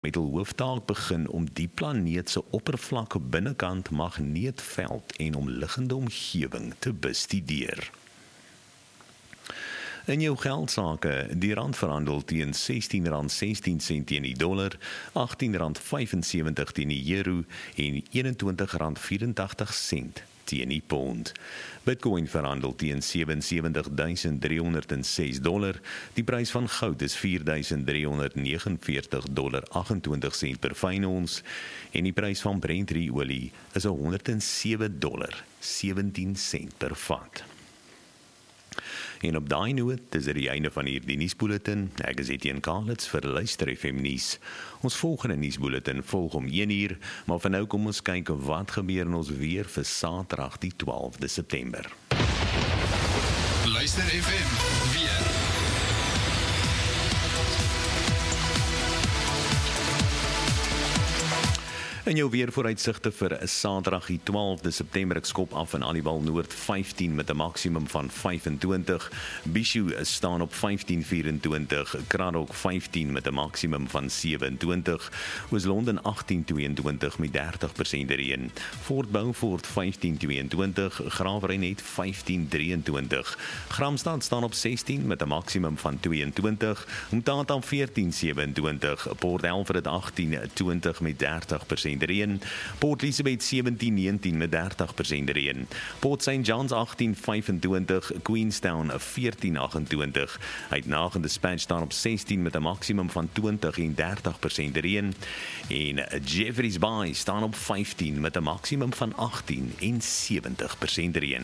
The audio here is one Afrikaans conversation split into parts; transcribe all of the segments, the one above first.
met hul hooftaak begin om die planeet se oppervlak binnekant magneetveld en omliggende omgewing te bestudeer. In jou geldsaake, die rand verhandel teen R16.16 teen die dollar, R18.75 teen die euro en R21.84 teen die pond. Bitcoin verhandel teen $77,306. Die prys van goud is $4,349,28 per fyn ons en die prys van Brent olie is $107,17 per vat. En op daai noot is dit die einde van hierdie nuusbulletin. Ek is Etienne Kalitz vir Luister FM nuus. Ons volgende nuusbulletin volg om 1:00, maar vir nou kom ons kyk wat gebeur in ons weer vir Saterdag die 12de September. Luister FM weer. In jou weervooruitsigte vir Saterdag die 12de September, ek skop af in Aliwal Noord 15 met 'n maksimum van 25, Bishu staan op 15.24, Kraddock 15 met 'n maksimum van 27, Oos-London 18.22 met 30% reën, Fort Beaufort 15.22, Graafrenet 15.23, Gramstad staan op 16 met 'n maksimum van 22, Mtata 14.27, Port Elfrid 18.20 met 30% reën, Port Elizabeth 17.19 met 30% reën, Port St. John's 18.25, Queenstown 14.28, Uitnagende Dispatch staan op 16 met 'n maksimum van 20 en 30% reën, en Jeffreys Bay staan op 15 met 'n maksimum van 18 en 70% reën.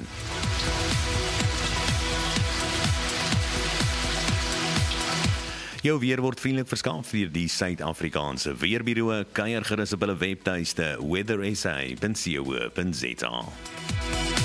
Jou weer word vriendelik verskaf deur die Suid-Afrikaanse Weerbureau. Kuier gerus op hulle webtuiste weathersa.co.za.